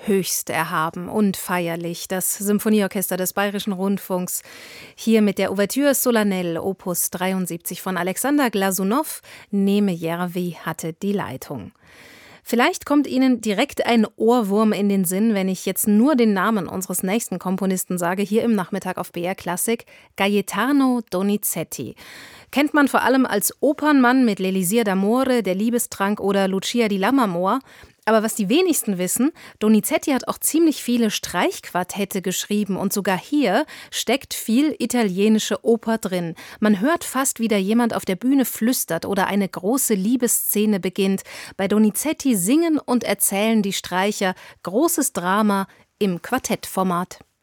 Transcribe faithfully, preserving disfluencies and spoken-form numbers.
höchst erhaben und feierlich. Das Symphonieorchester des Bayerischen Rundfunks hier mit der Ouverture Solennelle Opus dreiundsiebzig von Alexander Glasunow. Neme Järvi hatte die Leitung. Vielleicht kommt Ihnen direkt ein Ohrwurm in den Sinn, wenn ich jetzt nur den Namen unseres nächsten Komponisten sage, hier im Nachmittag auf B R Klassik, Gaetano Donizetti. Kennt man vor allem als Opernmann mit L'Elisir d'Amore, Der Liebestrank oder Lucia di Lammermoor. Aber was die wenigsten wissen, Donizetti hat auch ziemlich viele Streichquartette geschrieben und sogar hier steckt viel italienische Oper drin. Man hört fast, wie da jemand auf der Bühne flüstert oder eine große Liebesszene beginnt. Bei Donizetti singen und erzählen die Streicher großes Drama im Quartettformat.